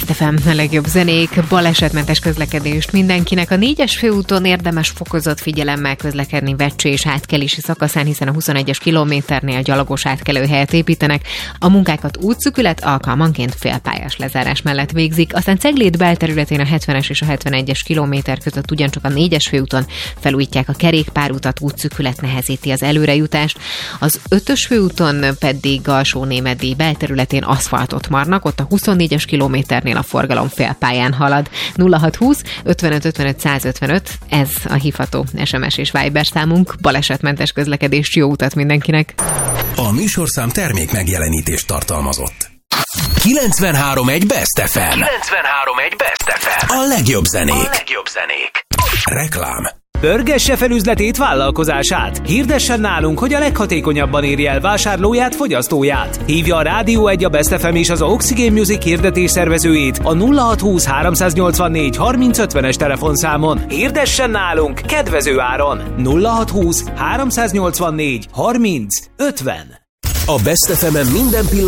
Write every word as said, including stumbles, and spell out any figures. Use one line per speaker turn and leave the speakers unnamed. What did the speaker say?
Best ef em, a legjobb zenék, balesetmentes közlekedést mindenkinek. A négyes főúton érdemes fokozott figyelemmel közlekedni Vecső és átkelési szakaszán, hiszen a huszonegyes kilométernél gyalogos átkelőhelyet építenek. A munkákat útszűkület alkalmanként félpályás lezárás mellett végzik. Aztán Cegléd belterületén a hetvenes és a hetvenegyes kilométer között ugyancsak a négyes főúton felújítják a kerékpárutat, útszűkület nehezíti az előrejutást. Az ötös főúton pedig Alsó-Némedi belterületén aszfaltot marnak, ott a huszonnégyes kilométernél a forgalom félpályán halad. nulla hat húsz ötvenöt ötvenöt százötvenöt, ez a hívható es em es és Viber számunk. Balesetmentes közlekedést, jó utat mindenkinek!
A műsorszám termék megjelenítést tartalmazott. kilencvenhárom egy Best ef em. kilencvenhárom egy Best ef em. A legjobb zenék. A legjobb zenék. Reklám.
Pörgesse fel üzletét, vállalkozását. Hirdessen nálunk, hogy a leghatékonyabban érje el vásárlóját, fogyasztóját. Hívja a Rádió egy, a Best ef em és az Oxygen Music hirdetés szervezőjét a nulla hat húsz háromszáznyolcvannégy harminc ötvenes telefonszámon. Hirdessen nálunk kedvező áron. nulla hat húsz háromszáznyolcvannégy harminc ötven.
A Best ef em-en minden pillanat